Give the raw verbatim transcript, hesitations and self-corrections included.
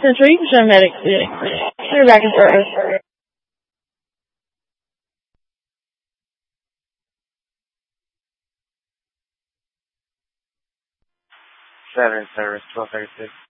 Central, you can show medics. You're back in service. Seven service, twelve thirty-six.